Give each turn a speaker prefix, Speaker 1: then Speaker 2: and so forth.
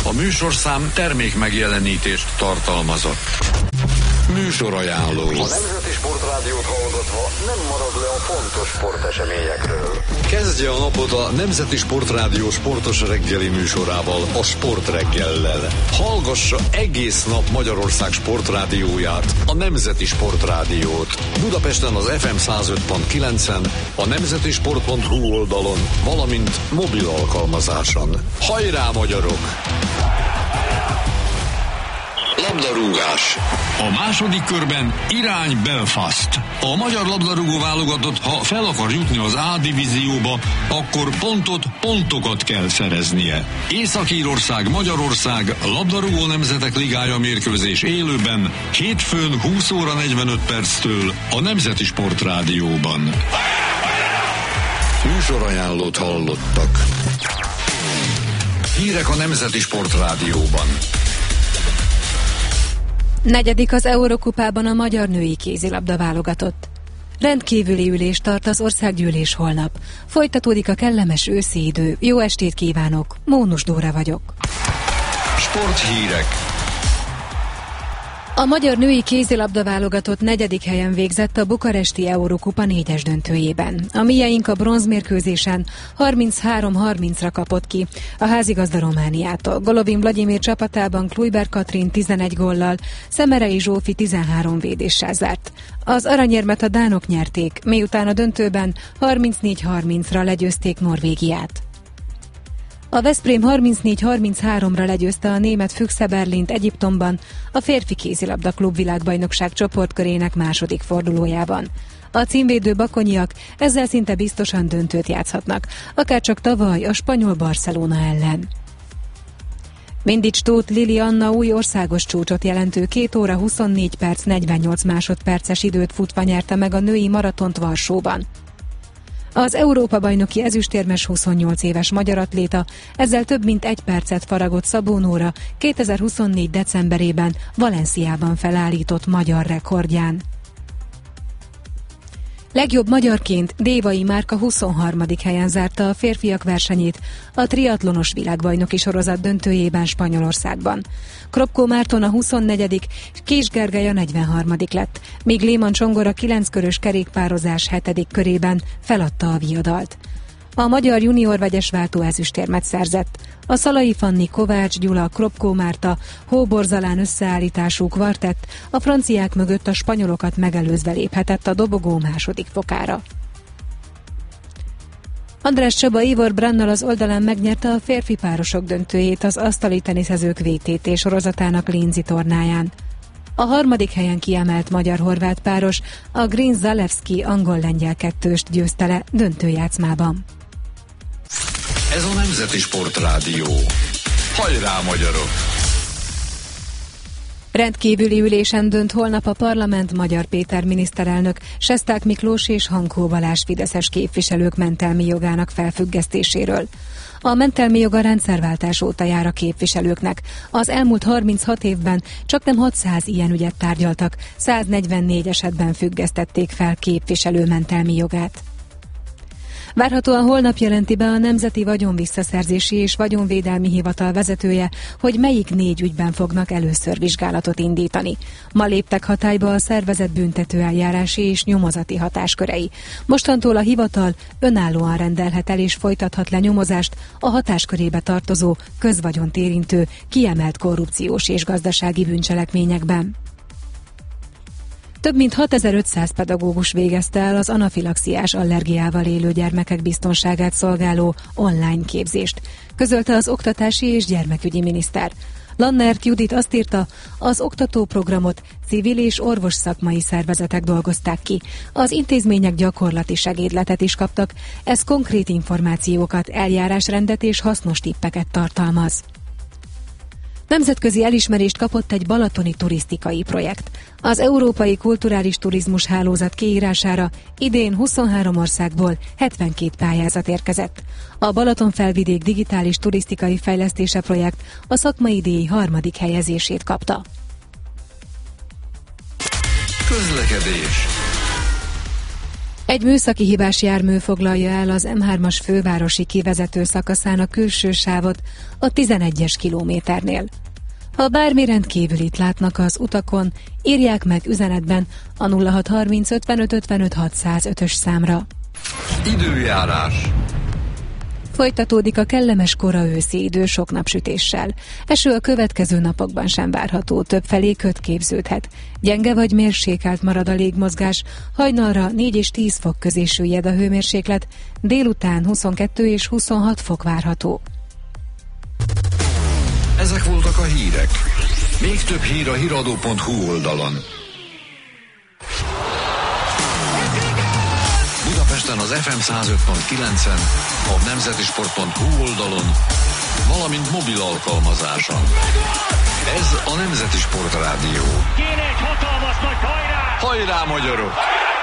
Speaker 1: A műsorszám termék megjelenítést tartalmazott. Műsorajánló.
Speaker 2: A Nemzeti Sportrádiót hallgatva nem marad le a fontos sporteseményekről.
Speaker 1: Kezdje a napot a Nemzeti Sportrádió sportos reggeli műsorával, a Sportreggellel. Hallgassa egész nap Magyarország sportrádióját, a Nemzeti Sportrádiót. Budapesten az FM 105.9-en, a nemzetisport.hu oldalon, valamint mobil alkalmazáson. Hajrá, magyarok! Labdarúgás. A második körben irány Belfast. A magyar labdarúgó válogatott, ha fel akar jutni az A divízióba, akkor pontokat kell szereznie. Észak-Írország, Magyarország, labdarúgó nemzetek ligája mérkőzés élőben, hétfőn 20 óra 45 perctől a Nemzeti Sportrádióban. Műsorajánlót hallottak. Hírek a Nemzeti Sportrádióban.
Speaker 3: Negyedik az Eurokupában a magyar női kézilabda válogatott. Rendkívüli ülést tart az országgyűlés holnap. Folytatódik a kellemes őszi idő. Jó estét kívánok! Mónus Dóra vagyok.
Speaker 1: Sporthírek.
Speaker 3: A magyar női kézilabda válogatott 4. helyen végzett a bukaresti Eurokupa 4-es döntőjében. A mieink a bronzmérkőzésen 33-30-ra kapott ki a házigazda Romániától. Golovin Vladimir csapatában Kluiber Katrin 11 góllal, Szemerei Zsófi 13 védéssel zárt. Az aranyérmet a dánok nyerték, miután a döntőben 34-30-ra legyőzték Norvégiát. A Veszprém 34-33-ra legyőzte a német Füchse Berlint Egyiptomban a férfi kézilabda klub világbajnokság csoportkörének második fordulójában. A címvédő bakonyiak ezzel szinte biztosan döntőt játszhatnak, akárcsak tavaly a spanyol Barcelona ellen. Mindics Tóth Lili Anna új országos csúcsot jelentő 2 óra 24 perc 48 másodperces időt futva nyerte meg a női maratont Varsóban. Az Európa-bajnoki ezüstérmes 28 éves magyar atléta ezzel több mint 1 percet faragott Szabó Nóra 2024. decemberében Valenciában felállított magyar rekordján. Legjobb magyarként Dévai Márka 23. helyen zárta a férfiak versenyét a triatlonos világbajnoki sorozat döntőjében Spanyolországban. Kropkó Márton a 24., Kés Gergely a 43. lett, míg Léman Csongor a 9-körös kerékpározás 7. körében feladta a viadalt. A magyar junior vegyesváltó ezüstérmet szerzett. A Szalai Fanni, Kovács Gyula, Kropkó Márta, Hóborzalán összeállítású kvartett a franciák mögött a spanyolokat megelőzve léphetett a dobogó második fokára. András Csaba Ivor Brannal az oldalán megnyerte a férfi párosok döntőjét az asztali teniszezők VTT sorozatának Lindsay tornáján. A 3. helyen kiemelt magyar-horvát páros a Green Zalewski angol-lengyel kettőst győzte le döntőjátszmában.
Speaker 1: Ez a Nemzeti Sportrádió. Hajrá, magyarok!
Speaker 3: Rendkívüli ülésen dönt holnap a parlament Magyar Péter miniszterelnök, Sesták Miklós és Hankó Balázs fideszes képviselők mentelmi jogának felfüggesztéséről. A mentelmi jog a rendszerváltás óta jár a képviselőknek. Az elmúlt 36 évben csaknem 600 ilyen ügyet tárgyaltak, 144 esetben függesztették fel képviselő mentelmi jogát. Várhatóan holnap jelenti be a Nemzeti Vagyonvisszaszerzési és Vagyonvédelmi Hivatal vezetője, hogy melyik 4 ügyben fognak először vizsgálatot indítani. Ma léptek hatályba a szervezett büntetőeljárási és nyomozati hatáskörei. Mostantól a hivatal önállóan rendelhet el és folytathat le nyomozást a hatáskörébe tartozó, közvagyont érintő, kiemelt korrupciós és gazdasági bűncselekményekben. Több mint 6500 pedagógus végezte el az anafilaxiás allergiával élő gyermekek biztonságát szolgáló online képzést, közölte az Oktatási és Gyermekügyi miniszter. Lannert Judit azt írta, az oktatóprogramot civil és orvos szakmai szervezetek dolgozták ki. Az intézmények gyakorlati segédletet is kaptak, ez konkrét információkat, eljárásrendet és hasznos tippeket tartalmaz. Nemzetközi elismerést kapott egy balatoni turisztikai projekt. Az Európai Kulturális Turizmus Hálózat kiírására idén 23 országból 72 pályázat érkezett. A Balatonfelvidék digitális turisztikai fejlesztése projekt a szakmai díj 3. helyezését kapta.
Speaker 1: Közlekedés.
Speaker 3: Egy műszaki hibás jármű foglalja el az M3-as fővárosi kivezető szakaszán a külső sávot a 11-es kilométernél. Ha bármi rendkívülit látnak az utakon, írják meg üzenetben a 0630 55 55 605-ös számra.
Speaker 1: Időjárás.
Speaker 3: Folytatódik a kellemes kora őszi idő sok napsütéssel. Eső a következő napokban sem várható, többfelé köd képződhet. Gyenge vagy mérsékelt marad a légmozgás, hajnalra 4 és 10 fok közé süllyed a hőmérséklet, délután 22 és 26 fok várható.
Speaker 1: Ezek voltak a hírek. Még több hír a hiradó.hu oldalon. Budapesten az FM 105.9-en, a nemzetisport.hu oldalon, valamint mobil alkalmazáson. Ez a Nemzeti Sport Rádió.
Speaker 4: Kéne egy hatalmas nagy hajrá!
Speaker 1: Hajrá, magyarok!